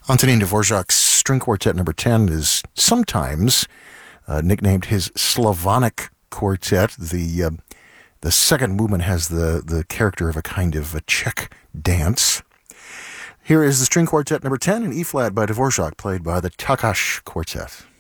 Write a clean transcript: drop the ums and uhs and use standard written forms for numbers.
Antonin Dvorak's String Quartet number 10 is sometimes nicknamed his Slavonic Quartet. The second movement has the character of a kind of a Czech dance. Here is the String Quartet number 10 in E-flat by Dvorak, played by the Takacs Quartet.